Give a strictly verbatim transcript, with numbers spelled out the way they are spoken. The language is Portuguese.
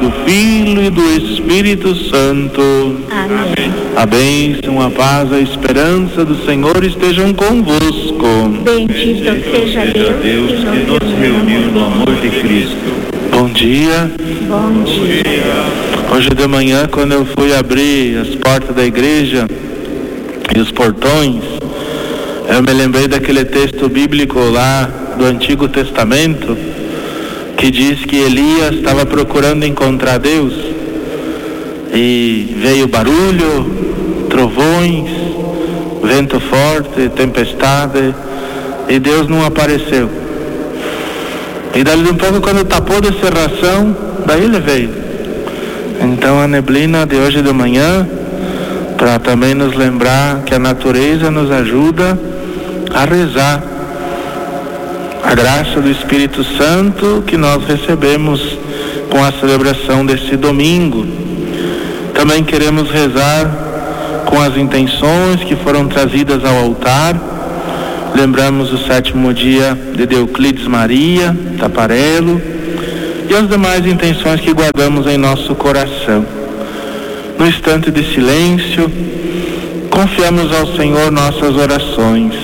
do Filho e do Espírito Santo. Amém. A bênção, a paz, a esperança do Senhor estejam convosco. Bendito seja Deus, Deus que nos reuniu no amor de Cristo. Bom dia. Bom dia. Hoje de manhã, quando eu fui abrir as portas da igreja e os portões, eu me lembrei daquele texto bíblico lá do Antigo Testamento, que diz que Elias estava procurando encontrar Deus e veio barulho, trovões, vento forte, tempestade, e Deus não apareceu. E dali um pouco, quando tapou da cerração, daí ele veio. Então a neblina de hoje de manhã, para também nos lembrar que a natureza nos ajuda a rezar a graça do Espírito Santo que nós recebemos com a celebração desse domingo. Também queremos rezar com as intenções que foram trazidas ao altar. Lembramos o sétimo dia de Deoclides Maria, Taparello, e as demais intenções que guardamos em nosso coração. No instante de silêncio, confiamos ao Senhor nossas orações.